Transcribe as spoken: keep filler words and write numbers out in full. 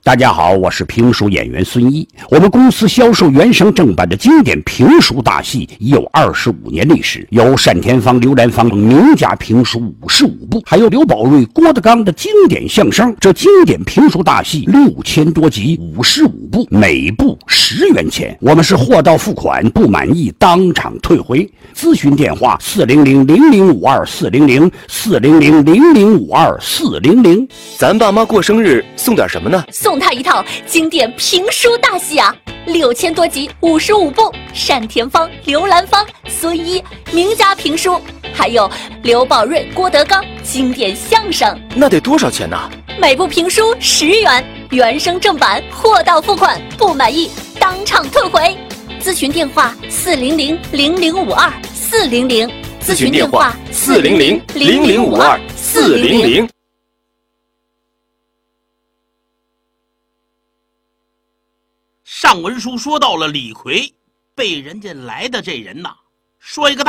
大家好，我是评书演员孙一。我们公司销售原声正版的经典评书大戏已有二十五年历史，有单田芳、刘兰芳等名家评书五十五部，还有刘宝瑞、郭德纲的经典相声。这经典评书大戏六千多集，五十五部，每部十元钱。我们是货到付款，不满意当场退回。咨询电话：四零零零零五二四零零四零零零零五二四零零。 咱爸妈过生日送点什么呢？ 送他一套经典评书大戏啊，六千多集，五十五部，单田芳、刘兰芳、孙一名家评书，还有刘宝瑞、郭德纲经典相声。 那得多少钱呢？ 每部评书十元，原声正版，货到付款，不满意当场退回。咨询电话：四零零零零五二四零零。 咨询电话：四零零零零五二四零零。 上文书说到了李逵被人家来的这人呐，说一个大